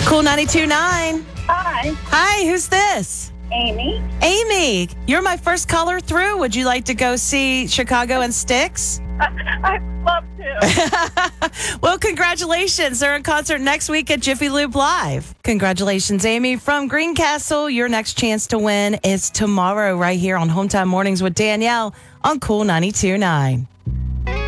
Cool 92.9. Hi, Hi, who's this? Amy. Amy, you're my first caller through. Would you like to go see Chicago and Styx? I'd love to. Well, congratulations. They're in concert next week at Jiffy Lube Live. Congratulations, Amy. From Greencastle, your next chance to win is tomorrow right here on Hometown Mornings with Danielle on Cool 92.9.